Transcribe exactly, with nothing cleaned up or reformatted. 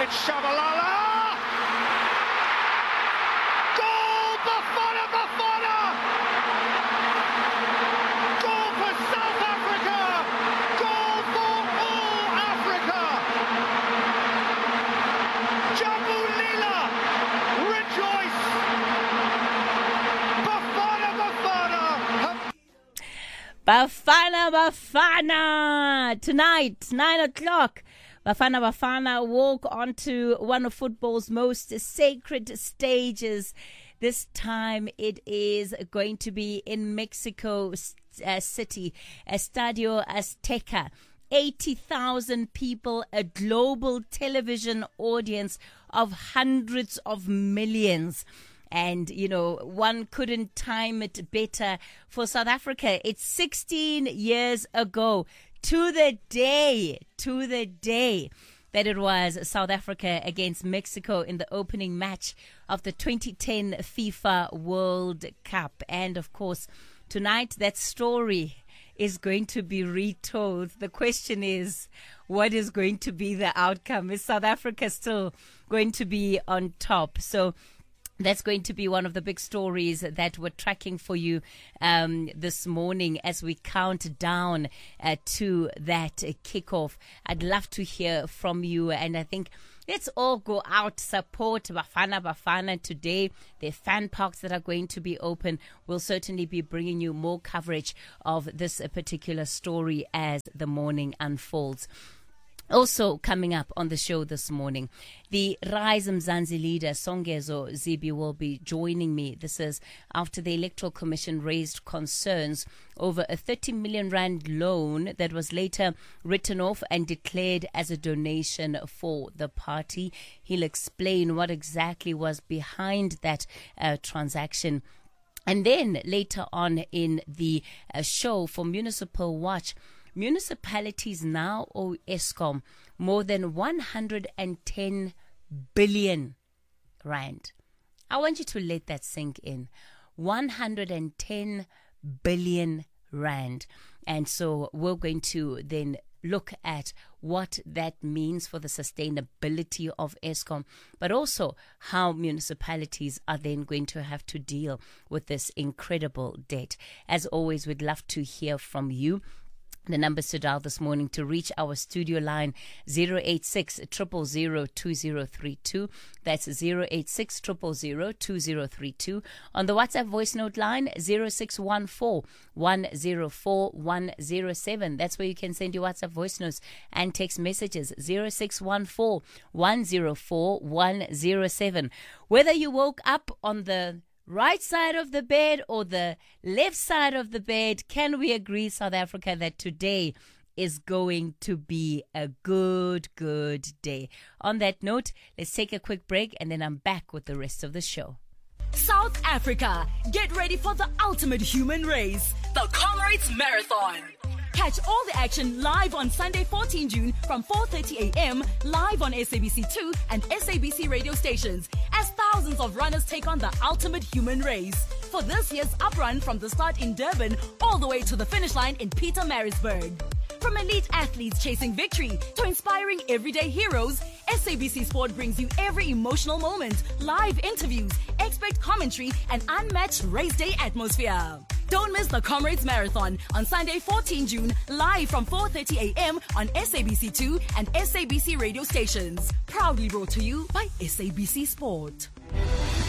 Mohamed Shabalala. Goal, Bafana Bafana. Goal for South Africa. Goal for all Africa. Jambu Lila, rejoice. Bafana Bafana. Bafana Bafana. Tonight, nine o'clock. Bafana Bafana walk onto one of football's most sacred stages. This time it is going to be in Mexico uh, City, Estadio Azteca. eighty thousand people, a global television audience of hundreds of millions. And, you know, one couldn't time it better for South Africa. It's sixteen years ago to the day, to the day that it was South Africa against Mexico in the opening match of the twenty ten FIFA World Cup. And, of course, tonight that story is going to be retold. The question is, what is going to be the outcome? Is South Africa still going to be on top? So that's going to be one of the big stories that we're tracking for you um, this morning as we count down uh, to that uh, kickoff. I'd love to hear from you, and I think let's all go out, support Bafana Bafana today. There are fan parks that are going to be open. We'll certainly be bringing you more coverage of this uh, particular story as the morning unfolds. Also coming up on the show this morning, the Rise Mzansi leader, Songezo Zibi, will be joining me. This is after the Electoral Commission raised concerns over a thirty million rand loan that was later written off and declared as a donation for the party. He'll explain what exactly was behind that uh, transaction. And then later on in the uh, show for Municipal Watch, municipalities now owe Eskom more than one hundred ten billion rand. I want you to let that sink in. one hundred ten billion rand. And so we're going to then look at what that means for the sustainability of Eskom, but also how municipalities are then going to have to deal with this incredible debt. As always, we'd love to hear from you. The numbers to dial this morning to reach our studio line, zero eight six, zero zero zero, two zero three two. That's zero eight six, zero zero zero, two zero three two. On the WhatsApp voice note line, zero six one four, one zero four, one zero seven. That's where you can send your WhatsApp voice notes and text messages, zero six one four, one zero four, one zero seven. Whether you woke up on the right side of the bed or the left side of the bed, can we agree, South Africa, that today is going to be a good, good day? On that note, let's take a quick break and then I'm back with the rest of the show. South Africa, get ready for the ultimate human race, the Comrades Marathon. Catch all the action live on Sunday, fourteenth June from four thirty a.m. live on S A B C two and S A B C radio stations as thousands of runners take on the ultimate human race. For this year's uprun from the start in Durban all the way to the finish line in Pietermaritzburg. From elite athletes chasing victory to inspiring everyday heroes, S A B C Sport brings you every emotional moment, live interviews, expert commentary, and unmatched race day atmosphere. Don't miss the Comrades Marathon on Sunday, fourteenth June, live from four thirty a.m. on S A B C two and S A B C radio stations. Proudly brought to you by S A B C Sport.